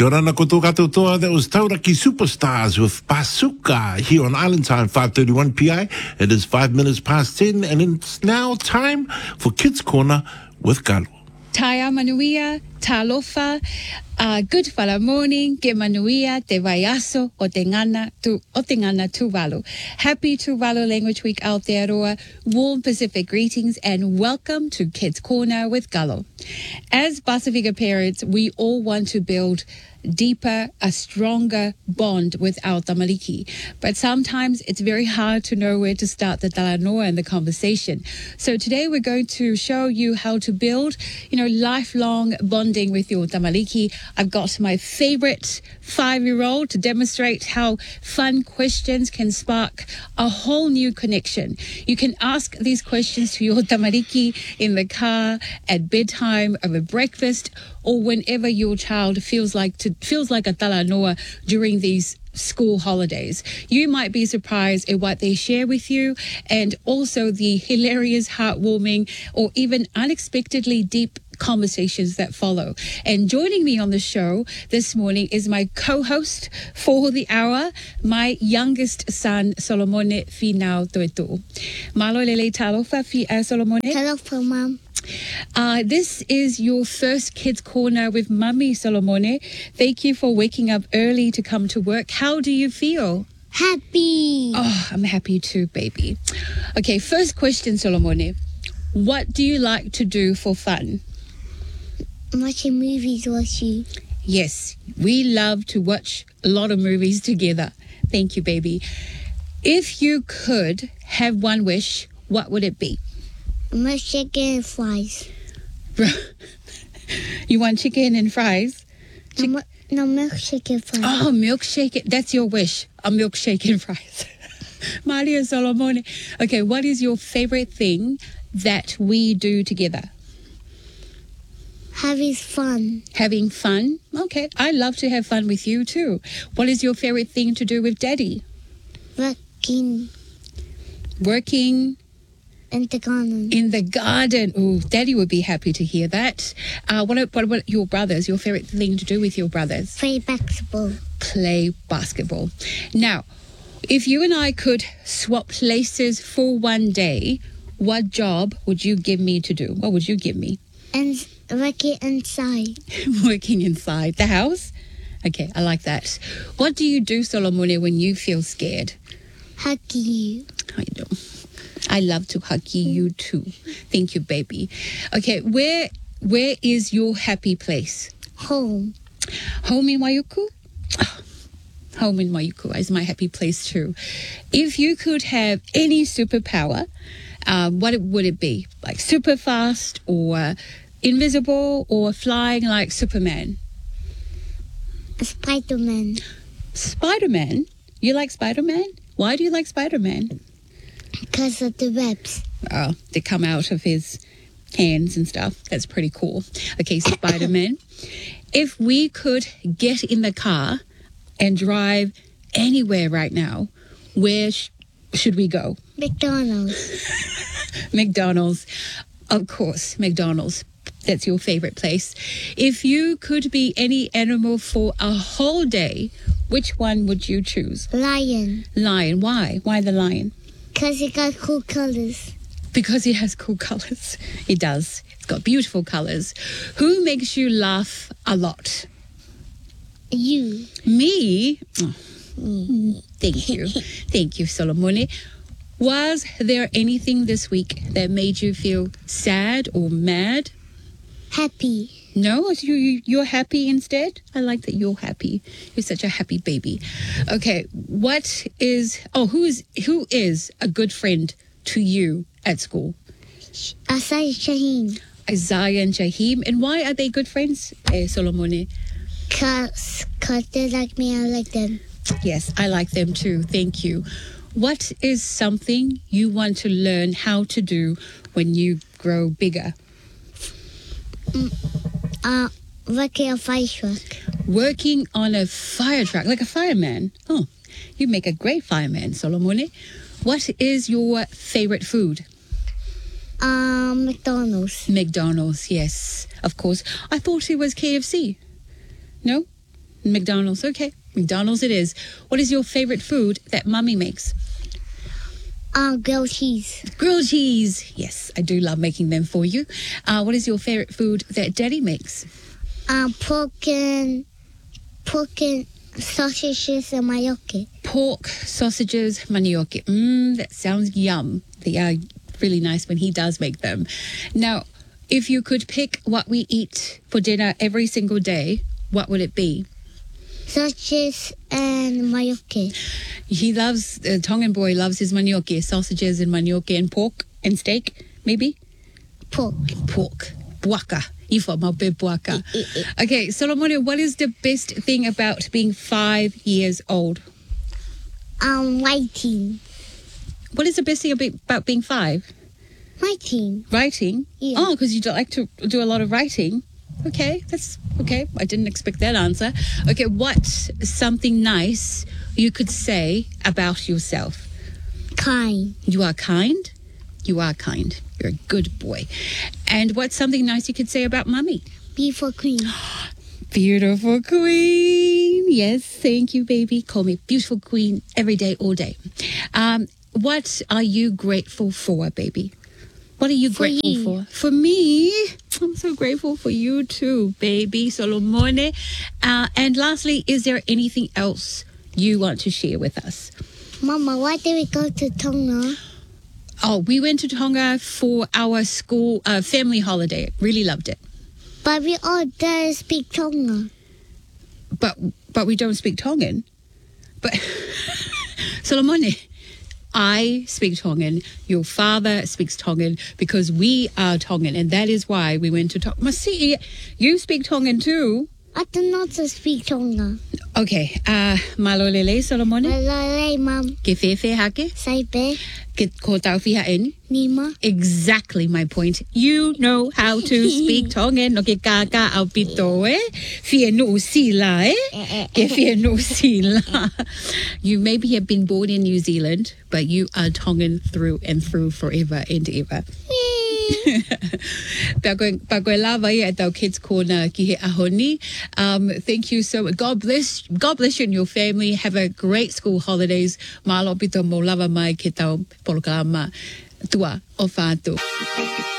Kia ora na koutou katoa. That was Tauraki Superstars with Pasuka here on Island Time, 5:31 PI. It is 5 minutes past 10, and it's now time for Kids Corner with Galo. Taia manuia, talofa, good whala morning, ke manuia, te vaiaso, o te ngana tuvalu. Happy Tuvalu Language Week out there, roa. Warm Pacific greetings and welcome to Kids Corner with Galo. As Pasifika parents, we all want to build a stronger bond with our tamariki. But sometimes it's very hard to know where to start the talanoa and the conversation. So today we're going to show you how to build, lifelong bonding with your tamariki. I've got my favorite 5-year-old to demonstrate how fun questions can spark a whole new connection. You can ask these questions to your tamariki in the car, at bedtime, over breakfast, or whenever your child feels like a talanoa during these school holidays. You might be surprised at what they share with you, and also the hilarious, heartwarming, or even unexpectedly deep conversations that follow. And joining me on the show this morning is my co-host for the hour, my youngest son, Solomone Finau Toetu. Malo lele talofa fi Solomone. Talofa, Mom. This is your first Kids Corner with Mummy, Solomone. Thank you for waking up early to come to work. How do you feel? Happy. Oh, I'm happy too, baby. Okay, first question, Solomone. What do you like to do for fun? Watching movies with you. Yes, we love to watch a lot of movies together. Thank you, baby. If you could have one wish, what would it be? Chicken and fries. You want chicken and fries? No, milkshake and fries. Oh, milkshake. That's your wish. A milkshake and fries. Maria Solomone. Okay, what is your favorite thing that we do together? Having fun. Having fun? Okay, I love to have fun with you too. What is your favorite thing to do with Daddy? Working. In the garden. In the garden. Oh, Daddy would be happy to hear that. What about your brothers? Your favorite thing to do with your brothers? Play basketball. Play basketball. Now, if you and I could swap places for one day, what job would you give me to do? What would you give me? And working inside. Working inside the house? Okay, I like that. What do you do, Solomone, when you feel scared? Hug you. I know. I love to hug you too. Thank you, baby. Okay, where is your happy place? Home. Home in Waiuku? Oh, home in Waiuku is my happy place too. If you could have any superpower, what would it be? Like super fast, or invisible, or flying like Superman? Spider-Man. Spider-Man? You like Spider-Man? Why do you like Spider-Man? Because of the webs. Oh, they come out of his hands and stuff. That's pretty cool. Okay, Spider-Man. If we could get in the car and drive anywhere right now, where should we go? McDonald's. McDonald's. Of course, McDonald's. That's your favorite place. If you could be any animal for a whole day, which one would you choose? Lion. Lion. Why? Why the lion? Because he got cool colors. Because he has cool colors. He does. He's got beautiful colors. Who makes you laugh a lot? You. Me? Oh, thank you. Thank you, Solomone. Was there anything this week that made you feel sad or mad? Happy. No? You're happy instead? I like that you're happy. You're such a happy baby. Okay, who is a good friend to you at school? Isaiah and Shaheem. Isaiah and Shaheem. And why are they good friends, Solomone? Because they like me, I like them. Yes, I like them too. Thank you. What is something you want to learn how to do when you grow bigger? Working on a fire truck. Working on a fire truck, like a fireman. Oh, you make a great fireman, Solomone. What is your favorite food? McDonald's. McDonald's, yes, of course. I thought it was KFC. No? McDonald's. Okay, McDonald's it is. What is your favorite food that Mummy makes? Grilled cheese. Grilled cheese. Yes, I do love making them for you. What is your favorite food that Daddy makes? Pork and sausages and manioc. Pork, sausages, manioc. That sounds yum. They are really nice when he does make them. Now, if you could pick what we eat for dinner every single day, what would it be? Sausages and manioc. He loves, the Tongan boy loves his manioc, sausages and manioc and pork and steak, maybe? Pork. Buaka. Ifo, mabe buaka. Okay, Solomon, what is the best thing about being 5 years old? Writing. What is the best thing about being 5? Writing. Writing? Yeah. Oh, because you don't like to do a lot of writing. Okay, that's okay. I didn't expect that answer. Okay, what's something nice you could say about yourself? Kind. You are kind? You are kind. You're a good boy. And what's something nice you could say about Mummy? Beautiful queen. Beautiful queen. Yes, thank you, baby. Call me beautiful queen every day, all day. What are you grateful for, baby? What are you grateful you. for? For me, I'm so grateful for you too, baby Solomone. And lastly, is there anything else you want to share with us? Mama, why did we go to Tonga? Oh, we went to Tonga for our school family holiday. Really loved it. But we all there speak Tonga. But we don't speak Tongan. But Solomone, I speak Tongan. Your father speaks Tongan because we are Tongan, and that is why we went to Tonga. Masi, you speak Tongan too. I do not speak Tonga. Okay, malolele Solomone. Malay, Mom. Ke fefe hake. Saipe. Ke ko tau fiha eni. Nima. Exactly my point. You know how to speak Tongan. No ke kaka au pito Fia no sila Ke fia no sila. You maybe have been born in New Zealand, but you are Tongan through and through forever and ever. Pakoe lava at our kids corner ki he ahoni. Thank you so much. God bless you and your family. Have a great school holidays. Malo pito mo lava mai ke tau polokalama tua o whātu.